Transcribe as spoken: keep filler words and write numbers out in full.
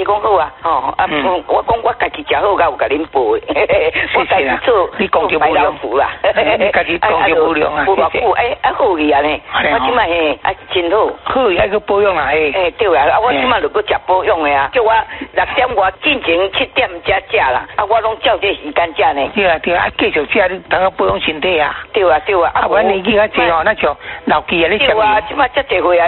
讲好啊，吼啊，嗯、我讲我家己食好，甲有甲恁报的，我家己做你讲就白无良福啦， 你家己讲就无良啊， 无偌久，哎啊好去安尼，我即摆嘿啊真好， 好还去保养啊嘿， 哎对啊，啊我即摆就搁食保养的啊，叫我六点外进前七点才食啦，啊我拢照这时间食呢。 对啊对啊，继续食你等下保养身体啊。 对啊对啊， 啊我年纪较济哦，那像老记啊你食。 对啊，即摆遮济岁啊。